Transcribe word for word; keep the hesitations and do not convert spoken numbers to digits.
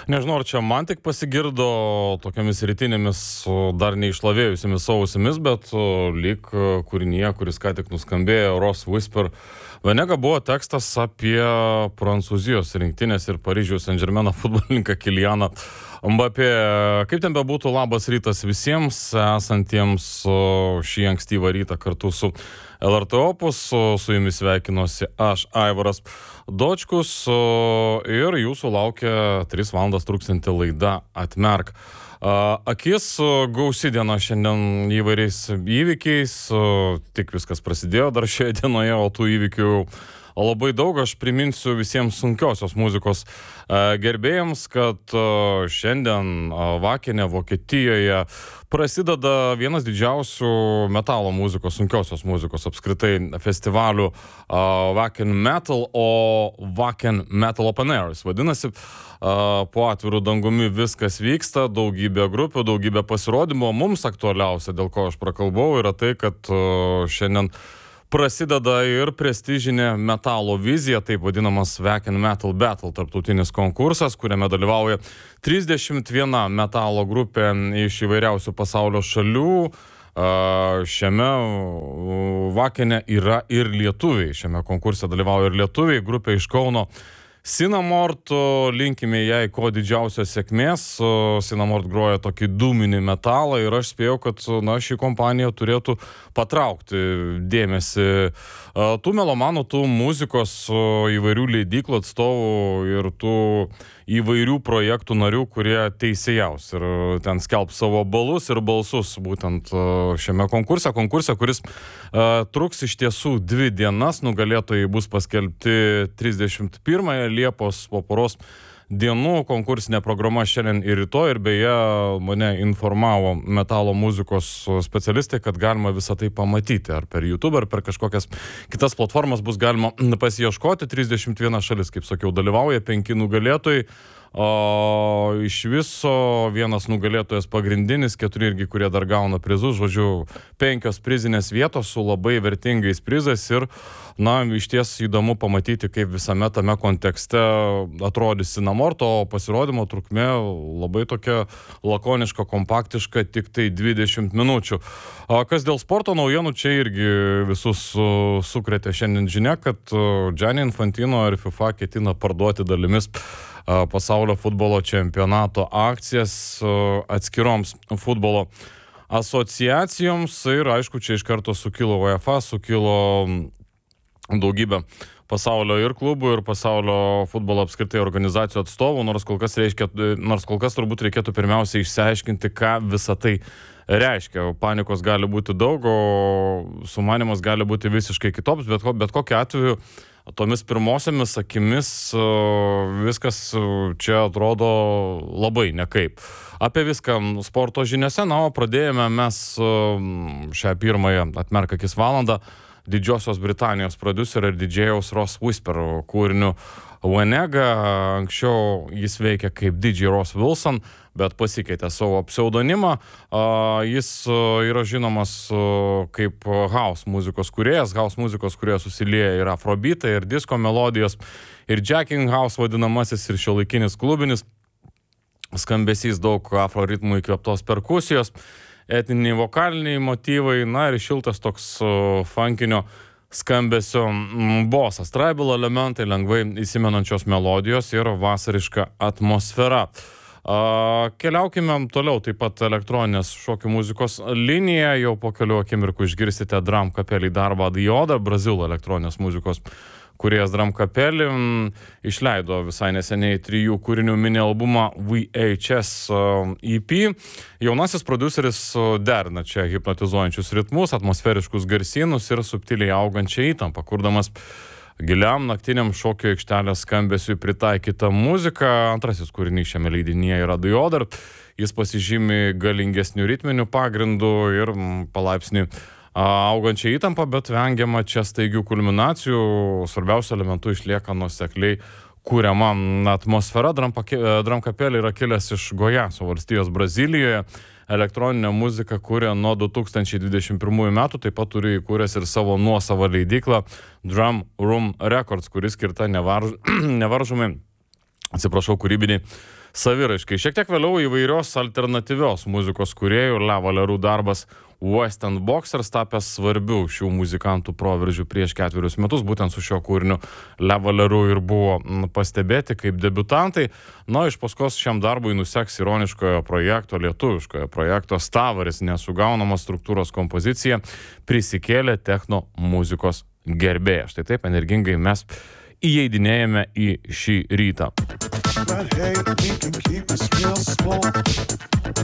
Nežinau, ar čia man tik pasigirdo tokiamis rytinėmis dar neišlavėjusiamis ausimis, bet lyg kūrinyje, kuris ką tik nuskambėjo, Rose Whisper, Vanega buvo tekstas apie Prancūzijos rinktinės ir Paryžiaus Saint-Germaino futbolininką Kylianą Mbappé. Kaip ten bebūtų, labas rytas visiems esantiems šį ankstyvą rytą kartu su L R T Opus. Su jumis sveikinuosi aš, Aivaras Dočkus, ir jūsų laukia tris valandas truksianti laida Atmerk akis. Gausi diena šiandien įvairiais įvykiais, tik viskas prasidėjo dar šioje dienoje, o tų įvykių labai daug. Aš priminsiu visiems sunkiosios muzikos gerbėjams, kad šiandien Vakene, Vokietijoje prasideda vienas didžiausių metalo muzikos, sunkiosios muzikos apskritai festivalių Wacken Metal, o Wacken Metal Open Airs vadinasi. Po atvirų dangumi viskas vyksta, daugybė grupių, daugybė pasirodymų. Mums aktualiausia, dėl ko aš prakalbau, yra tai, kad šiandien prasideda ir prestižinė metalo vizija, taip vadinamas Wacken Metal Battle, tarptautinis konkursas, kuriame dalyvauja trisdešimt viena metalo grupė iš įvairiausių pasaulio šalių. Šiame Wackene yra ir lietuviai, šiame konkurse dalyvauja ir lietuviai, grupė iš Kauno Sinamort, linkime jai kuo didžiausios sėkmės. Sinamort groja tokį dūminį metalą ir aš spėjau, kad na, ši kompanija turėtų patraukti dėmesį tų melomanų, tų muzikos įvairių leidyklų atstovų ir tų įvairių projektų narių, kurie teisėjaus ir ten skelbs savo balus ir balsus būtent šiame konkurse. Konkurse, kuris uh, truks iš tiesų dvi dienas, nugalėtojai bus paskelbti trisdešimt pirmąją Liepos po poros dienų. Konkursinė programa šiandien ir rytoj, ir beje mane informavo metalo muzikos specialistai, kad galima visą tai pamatyti ar per YouTube, ar per kažkokias kitas platformas bus galima pasiieškoti. trisdešimt viena šalis, kaip sakiau, dalyvauja, penki nugalėtojai. O iš viso vienas nugalėtojas pagrindinis, keturi irgi, kurie dar gauna prizus, žodžiu, penkios prizinės vietos su labai vertingais prizais ir, na, iš ties įdomu pamatyti, kaip visame tame kontekste atrodys Sinamort, o pasirodymo trukmė labai tokia lakoniška, kompaktiška, tik tai dvidešimt minučių. O kas dėl sporto naujienų, čia irgi visus sukrėtė šiandien žinia, kad Gianni Infantino ir FIFA ketina parduoti dalimis pasaulio futbolo čempionato akcijas atskiroms futbolo asociacijoms ir aišku, čia iš karto sukilo UEFA, sukilo daugybė pasaulio ir klubų, ir pasaulio futbolo apskritai organizacijų atstovų, nors kol kas, reiškia, nors kol kas turbūt reikėtų pirmiausia išsiaiškinti, ką visa tai reiškia. Panikos gali būti daug, o sumanimas gali būti visiškai kitoks, bet, bet kokiu atveju tomis pirmosiamis akimis viskas čia atrodo labai nekaip. Apie viską sporto žiniose, na, o pradėjome mes šią pirmąją Atmerk akis valandą Didžiosios Britanijos prodiuserio ir didžėjaus Rose Whisper kūriniu Vanega. Anksčiau jis veikia kaip D J Ross Wilson, bet pasikeitė savo pseudonimą. Jis yra žinomas kaip house muzikos kūrėjas. House muzikos kūrėjas susilieja ir afrobeatai, ir disco melodijos, ir jacking house vadinamasis, ir šiuolaikinis klubinis skambesys, daug afro ritmų įkvėptos perkusijos, etniniai vokaliniai motyvai, na ir šiltas toks funkinio skambesio bosas, tribal elementai, lengvai įsimenančios melodijos ir vasariška atmosfera. Uh, keliaukime toliau, taip pat elektroninės šokių muzikos linija. Jau po kelių akimirkų išgirsite Drum Capelli darbą The Order, brazilų elektroninės muzikos kūrėjas Drum Capelli išleido visai neseniai trijų kūrinių mini albumą V H S E P. Jaunasis prodiuseris derina čia hipnotizuojančius ritmus, atmosferiškus garsynus ir subtiliai augančią įtampą, kurdamas giliam naktiniam šokio aikštelės skambesiui pritaikytą muziką. Antrasis kūrinys šiame leidinyje yra The Order. Jis pasižymi galingesnių ritminių pagrindų ir palaipsniui augančią įtampą, bet vengiama čia staigių kulminacijų. Svarbiausiu elementu išlieka nuosekliai kuriama atmosfera. Drum Capelli yra kilęs iš Gojaso valstijos Brazilijoje. Elektroninę muziką kūrė nuo du tūkstančiai dvidešimt pirmųjų metų, taip pat turi įkūręs ir savo nuosavą leidyklą Drum Room Records, kuris skirta nevarž... nevaržomai, atsiprašau, kūrybiniai saviraiškai. Šiek tiek vėliau įvairios alternatyvios muzikos kūrėjų Levo Leroux darbas West End Boxers tapęs svarbių šių muzikantų proveržių prieš ketverius metus. Būtent su šio kūriniu Levo Leroux ir buvo pastebėti kaip debiutantai. Na, iš paskos šiam darbui nuseks ironiškojo projekto, lietuviškojo projekto Stavaris nesugaunamos struktūros kompozicija prisikėlė techno muzikos gerbėja. Štai taip energingai mes įeidinėjame į šį rytą.